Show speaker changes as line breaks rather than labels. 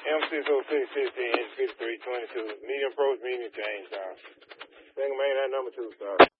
M606 15 inch 5322. Medium approach, medium change, dog. Single main at number 2, dog.